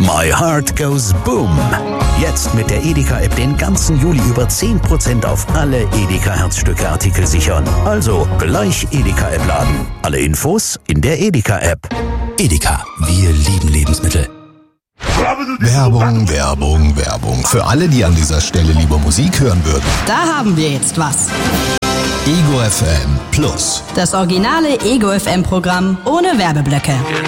My Heart Goes Boom. Jetzt mit der Edeka-App den ganzen Juli über 10% auf alle Edeka-Herzstücke-Artikel sichern. Also gleich Edeka-App laden. Alle Infos in der Edeka-App. Edeka, wir lieben Lebensmittel. Werbung, Werbung, Werbung. Für alle, die an dieser Stelle lieber Musik hören würden. Da haben wir jetzt was. Ego FM Plus. Das originale Ego FM Programm ohne Werbeblöcke.